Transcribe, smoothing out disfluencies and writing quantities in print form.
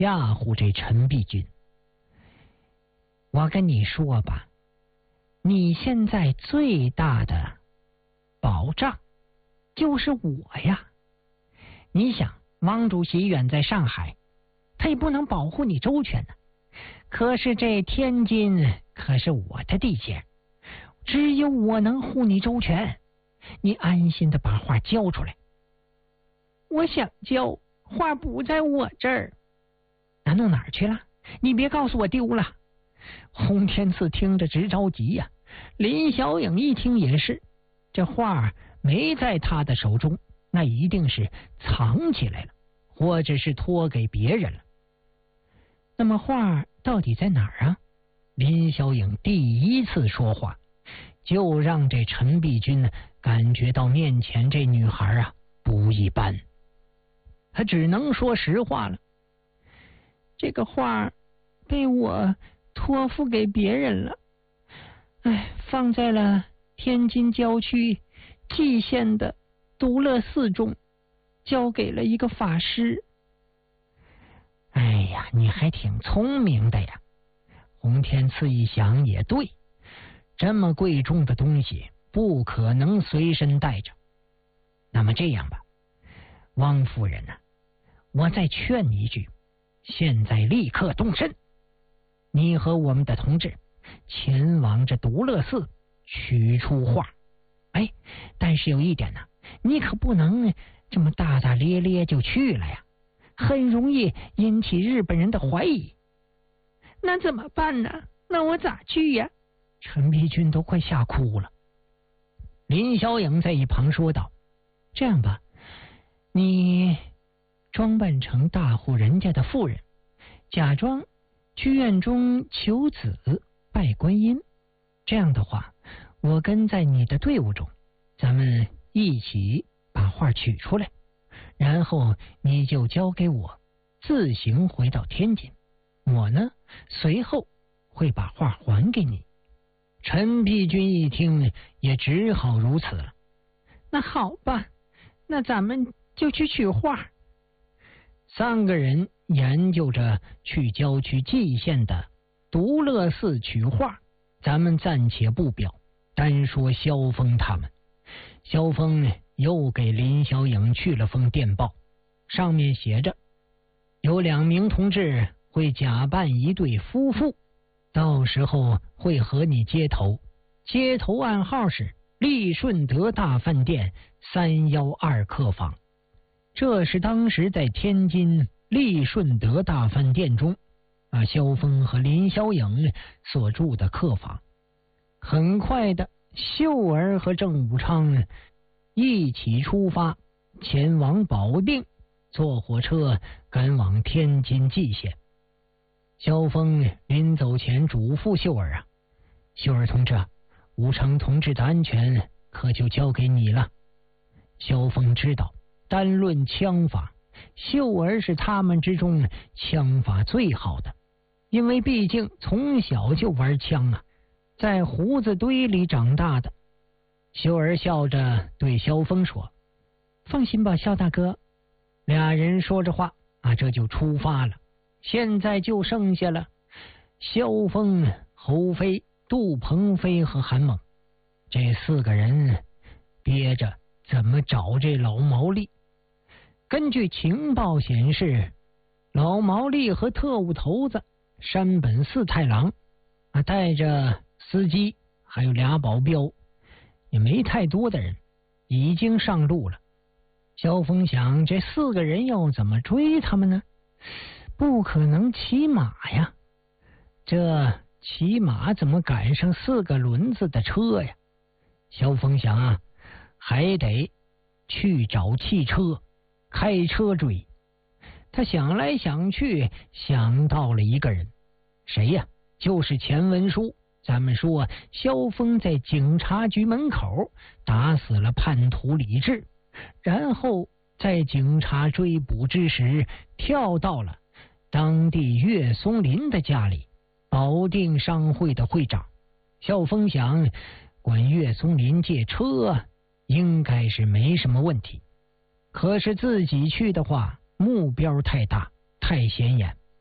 压唬这陈璧君。我跟你说吧，你现在最大的保障就是我呀。你想，王主席远在上海，他也不能保护你周全呢。可是这天津可是我的地界，只有我能护你周全。你安心的把画交出来。我想交，画不在我这儿。那弄哪儿去了？你别告诉我丢了。洪天赐听着直着急呀。林小影一听也是，这画没在他的手中，那一定是藏起来了，或者是托给别人了。那么画到底在哪儿啊？林小影第一次说话，就让这陈璧君感觉到面前这女孩啊不一般。他只能说实话了。这个画被我托付给别人了，放在了天津郊区蓟县的独乐寺中，交给了一个法师。哎呀，你还挺聪明的呀。洪天赐一想也对，这么贵重的东西不可能随身带着。那么这样吧，汪夫人啊，我再劝你一句，现在立刻动身，你和我们的同志前往这独乐寺取出画。但是有一点呢，你可不能这么大大咧咧就去了呀，很容易引起日本人的怀疑。那怎么办呢？那我咋去呀？陈璧君都快吓哭了。林小影在一旁说道：这样吧，你装扮成大户人家的妇人，假装去院中求子拜观音。这样的话，我跟在你的队伍中，咱们一起把画取出来，然后你就交给我，自行回到天津。我呢，随后会把画还给你。陈璧君一听也只好如此了。那好吧，那咱们就去取画。三个人研究着去郊区蓟县的独乐寺取画。咱们暂且不表，单说萧峰他们。萧峰又给林小影去了封电报，上面写着有2名同志会假扮一对夫妇，到时候会和你接头，接头暗号是利顺德大饭店312客房。这是当时在天津利顺德大饭店中萧峰和林小影所住的客房。很快的，秀儿和郑武昌一起出发，前往保定，坐火车赶往天津蓟县。萧峰临走前嘱咐秀儿秀儿同志，武昌同志的安全可就交给你了。萧峰知道，单论枪法，秀儿是他们之中枪法最好的，因为毕竟从小就玩枪在胡子堆里长大的。秀儿笑着对萧峰说：放心吧，萧大哥。俩人说着话这就出发了。现在就剩下了萧峰、侯飞、杜鹏飞和韩猛这4个人憋着怎么找这老毛利。根据情报显示，老毛利和特务头子山本四太郎带着司机还有2保镖，也没太多的人，已经上路了。萧峰想，这4个人要怎么追他们呢？不可能骑马呀，这骑马怎么赶上4个轮子的车呀？萧峰想还得去找汽车，开车追。他想来想去，想到了一个人。谁呀？就是钱文书。咱们说萧峰在警察局门口打死了叛徒李志，然后在警察追捕之时跳到了当地岳松林的家里，保定商会的会长。萧峰想，管岳松林借车应该是没什么问题，可是自己去的话，目标太大太显眼，